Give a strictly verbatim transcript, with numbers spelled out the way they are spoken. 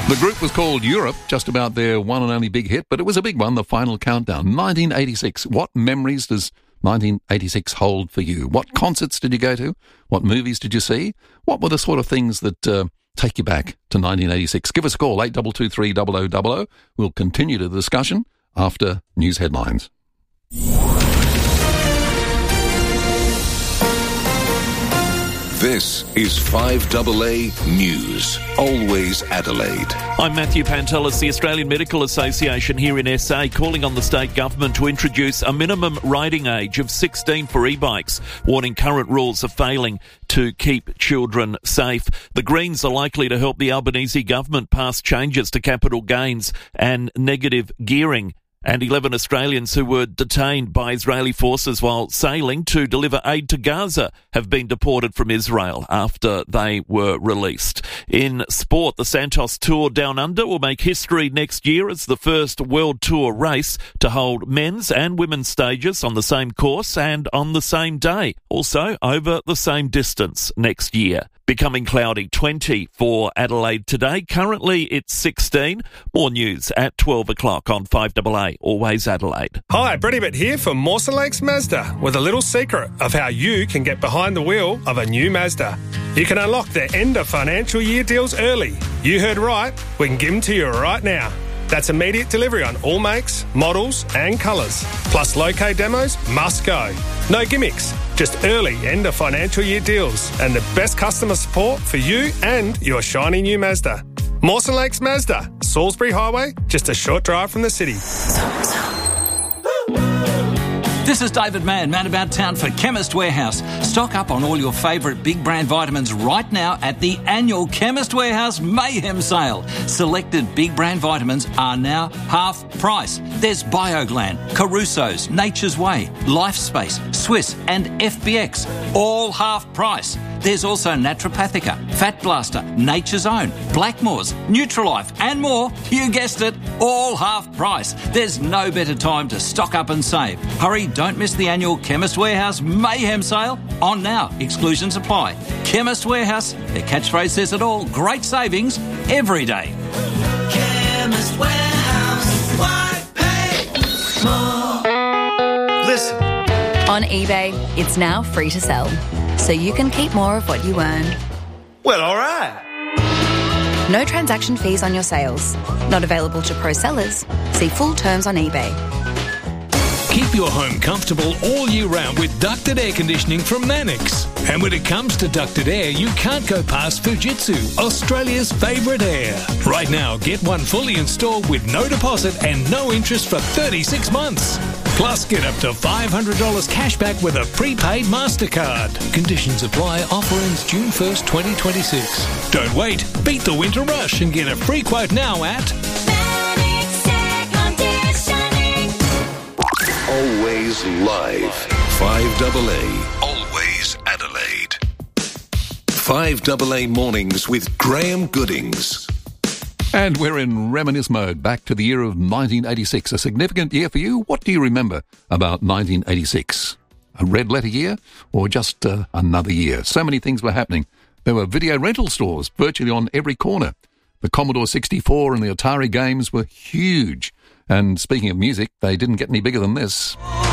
The group was called Europe, just about their one and only big hit, but it was a big one, The Final Countdown. nineteen eighty-six. What memories does nineteen eighty-six hold for you? What concerts did you go to? What movies did you see? What were the sort of things that uh, take you back to nineteen eighty-six? Give us a call, eight two two three, double oh double oh. We'll continue the discussion after news headlines. This is five A A News, always Adelaide. I'm Matthew Pantelis. The Australian Medical Association here in S A calling on the state government to introduce a minimum riding age of sixteen for e-bikes, warning current rules are failing to keep children safe. The Greens are likely to help the Albanese government pass changes to capital gains and negative gearing. And eleven Australians who were detained by Israeli forces while sailing to deliver aid to Gaza have been deported from Israel after they were released. In sport, the Santos Tour Down Under will make history next year as the first World Tour race to hold men's and women's stages on the same course and on the same day, also over the same distance next year. Becoming cloudy, twenty for Adelaide today. Currently it's sixteen. More news at twelve o'clock on five A A, always Adelaide. Hi, Brady Bitt here for Mawson Lakes Mazda with a little secret of how you can get behind the wheel of a new Mazda. You can unlock their end of financial year deals early. You heard right, we can give them to you right now. That's immediate delivery on all makes, models and colours. Plus low-K demos must go. No gimmicks, just early end of financial year deals and the best customer support for you and your shiny new Mazda. Mawson Lakes Mazda, Salisbury Highway, just a short drive from the city. This is David Mann, man about town for Chemist Warehouse. Stock up on all your favourite big brand vitamins right now at the annual Chemist Warehouse Mayhem Sale. Selected big brand vitamins are now half price. There's BioGlan, Caruso's, Nature's Way, LifeSpace, Swiss and F B X, all half price. There's also Naturopathica, Fat Blaster, Nature's Own, Blackmore's, Nutrilife and more. You guessed it, all half price. There's no better time to stock up and save. Hurry, don't miss the annual Chemist Warehouse Mayhem Sale. On now, exclusions apply. Chemist Warehouse, their catchphrase says it all. Great savings every day. Chemist Warehouse, why pay more? Listen. On eBay, it's now free to sell, so you can keep more of what you earn. Well, all right. No transaction fees on your sales. Not available to pro sellers. See full terms on eBay. Keep your home comfortable all year round with ducted air conditioning from Mannix. And when it comes to ducted air, you can't go past Fujitsu, Australia's favourite air. Right now, get one fully installed with no deposit and no interest for thirty-six months. Plus, get up to five hundred dollars cash back with a prepaid MasterCard. Conditions apply. Offer ends June first, twenty twenty-six. Don't wait. Beat the winter rush and get a free quote now at Mannix Air Conditioning. Always live. five A A, always Adelaide. five A A Mornings with Graham Goodings. And we're in reminisce mode, back to the year of nineteen eighty-six. A significant year for you? What do you remember about nineteen eighty-six? A red letter year or just uh, another year? So many things were happening. There were video rental stores virtually on every corner. The Commodore sixty-four and the Atari games were huge. And speaking of music, they didn't get any bigger than this.